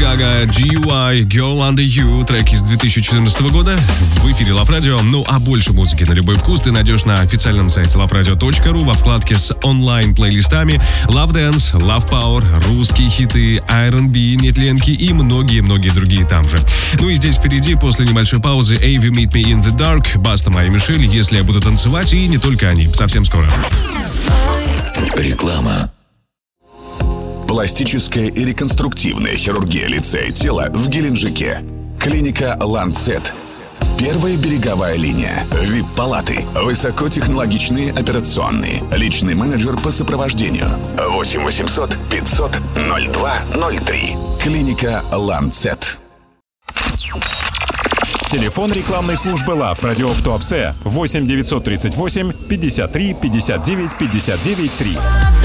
Гага, GUI, Girl Under You, трек из 2014 года. В эфире Love Radio. Ну а больше музыки на любой вкус ты найдешь на официальном сайте loveradio.ru во вкладке с онлайн-плейлистами Love Dance, Love Power, русские хиты, R&B, нетленки и многие-многие другие там же. Ну и здесь впереди, после небольшой паузы, Avi Meet Me in the Dark, Баста, Майя Мишель, Если я буду танцевать, и не только они. Совсем скоро. Реклама. Пластическая и реконструктивная хирургия лица и тела в Геленджике. Клиника «Ланцет». Первая береговая линия. ВИП-палаты. Высокотехнологичные операционные. Личный менеджер по сопровождению. 8 800 500 02 03. Клиника «Ланцет». Телефон рекламной службы Love Radio в Туапсе 8 938 53 59 59 3.